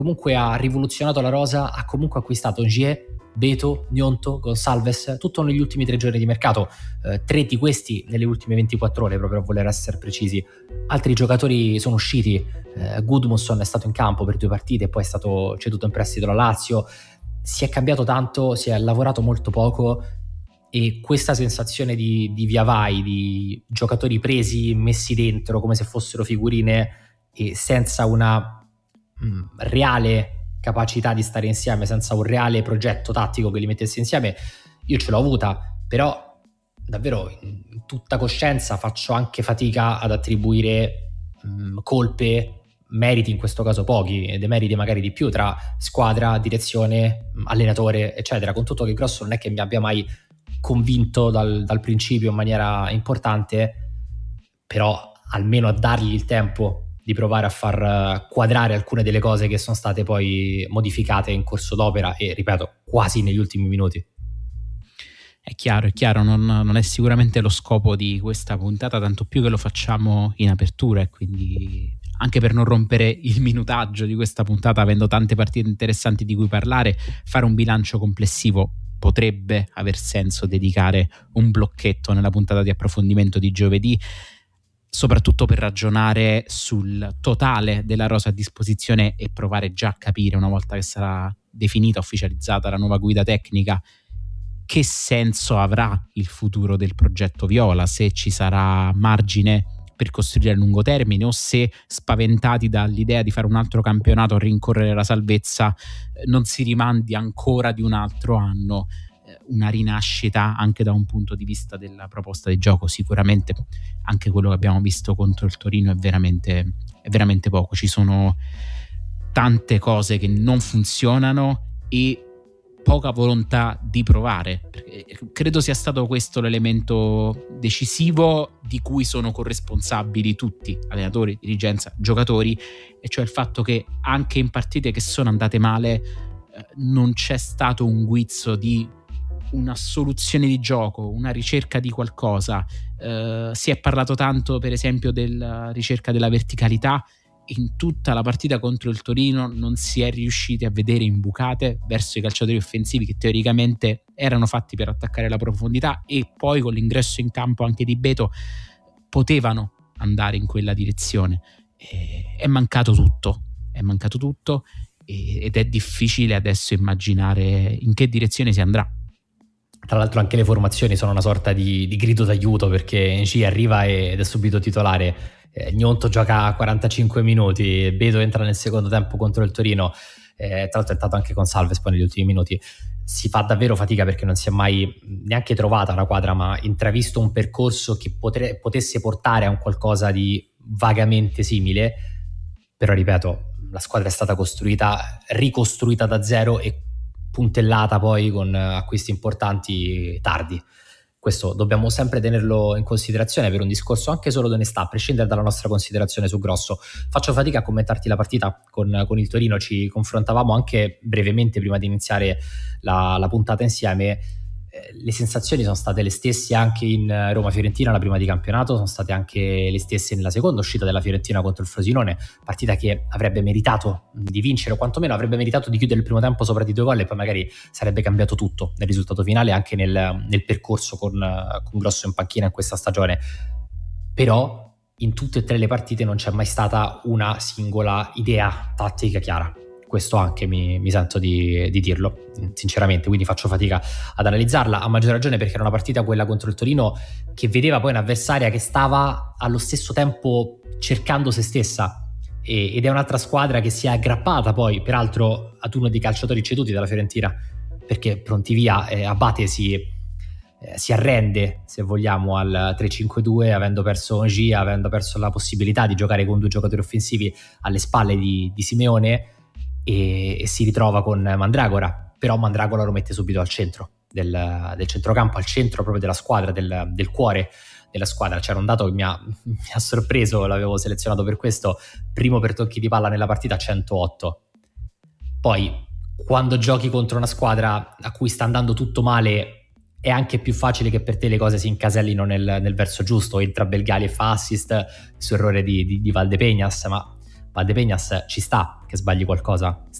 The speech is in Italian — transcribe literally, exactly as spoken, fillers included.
comunque ha rivoluzionato la rosa, ha comunque acquistato Ngier, Beto, Gnonto, Gonçalves, tutto negli ultimi tre giorni di mercato, eh, tre di questi nelle ultime ventiquattro ore, proprio a voler essere precisi. Altri giocatori sono usciti, eh, Gudmundsson è stato in campo per due partite e poi è stato ceduto in prestito alla Lazio. Si è cambiato tanto, si è lavorato molto poco, e questa sensazione di, di via vai, di giocatori presi, messi dentro come se fossero figurine e senza una mh, reale capacità di stare insieme, senza un reale progetto tattico che li mettesse insieme, io ce l'ho avuta, però davvero in tutta coscienza faccio anche fatica ad attribuire mh, colpe, meriti in questo caso pochi, e demeriti magari di più, tra squadra, direzione, allenatore eccetera, con tutto che Grosso non è che mi abbia mai convinto dal, dal principio in maniera importante, però almeno a dargli il tempo di provare a far quadrare alcune delle cose che sono state poi modificate in corso d'opera e, ripeto, quasi negli ultimi minuti. È chiaro, è chiaro, non, non è sicuramente lo scopo di questa puntata, tanto più che lo facciamo in apertura, e quindi anche per non rompere il minutaggio di questa puntata, avendo tante partite interessanti di cui parlare, fare un bilancio complessivo potrebbe aver senso dedicare un blocchetto nella puntata di approfondimento di giovedì, soprattutto per ragionare sul totale della rosa a disposizione e provare già a capire, una volta che sarà definita, ufficializzata la nuova guida tecnica, che senso avrà il futuro del progetto viola, se ci sarà margine per costruire a lungo termine o se, spaventati dall'idea di fare un altro campionato a rincorrere la salvezza, non si rimandi ancora di un altro anno una rinascita anche da un punto di vista della proposta di gioco. Sicuramente anche quello che abbiamo visto contro il Torino è veramente, è veramente poco. Ci sono tante cose che non funzionano e poca volontà di provare. Credo sia stato questo l'elemento decisivo di cui sono corresponsabili tutti, allenatori, dirigenza, giocatori, e cioè il fatto che anche in partite che sono andate male eh, non c'è stato un guizzo di una soluzione di gioco, una ricerca di qualcosa. Eh, si è parlato tanto, per esempio, della ricerca della verticalità. In tutta la partita contro il Torino non si è riusciti a vedere imbucate verso i calciatori offensivi che teoricamente erano fatti per attaccare la profondità, e poi con l'ingresso in campo anche di Beto potevano andare in quella direzione. E è mancato tutto, è mancato tutto ed è difficile adesso immaginare in che direzione si andrà. Tra l'altro anche le formazioni sono una sorta di, di grido d'aiuto, perché Ngi arriva ed è subito titolare, eh, Gnonto gioca quarantacinque minuti, Beto entra nel secondo tempo contro il Torino, eh, tra l'altro è entrato anche Gonçalves poi negli ultimi minuti. Si fa davvero fatica perché non si è mai neanche trovata una quadra, ma intravisto un percorso che potre, potesse portare a un qualcosa di vagamente simile. Però ripeto, la squadra è stata costruita, ricostruita da zero e puntellata poi con acquisti importanti tardi. Questo dobbiamo sempre tenerlo in considerazione per un discorso anche solo di onestà, a prescindere dalla nostra considerazione su Grosso. Faccio fatica a commentarti la partita con, con il Torino, ci confrontavamo anche brevemente prima di iniziare la, la puntata insieme. Le sensazioni sono state le stesse anche in Roma-Fiorentina, la prima di campionato, sono state anche le stesse nella seconda uscita della Fiorentina contro il Frosinone, partita che avrebbe meritato di vincere, o quantomeno avrebbe meritato di chiudere il primo tempo sopra di due gol, e poi magari sarebbe cambiato tutto nel risultato finale, anche nel, nel percorso con, con Grosso in panchina in questa stagione. Però in tutte e tre le partite non c'è mai stata una singola idea tattica chiara. Questo anche mi, mi sento di, di dirlo sinceramente, quindi faccio fatica ad analizzarla, a maggior ragione perché era una partita, quella contro il Torino, che vedeva poi un'avversaria che stava allo stesso tempo cercando se stessa, e, ed è un'altra squadra che si è aggrappata poi peraltro ad uno dei calciatori ceduti dalla Fiorentina, perché pronti via eh, Abate si, eh, si arrende, se vogliamo, al tre cinque due, avendo perso Ngi, avendo perso la possibilità di giocare con due giocatori offensivi alle spalle di, di Simeone, e, e si ritrova con Mandragora. Però Mandragora lo mette subito al centro del, del centrocampo, al centro proprio della squadra, del, del cuore della squadra. C'era un dato che mi ha, mi ha sorpreso, l'avevo selezionato per questo: primo per tocchi di palla nella partita, centootto. Poi quando giochi contro una squadra a cui sta andando tutto male, è anche più facile che per te le cose si incasellino nel, nel verso giusto. Entra Belgali e fa assist su errore di, di, di Valdepeñas, ma Valdepeñas ci sta che sbagli qualcosa.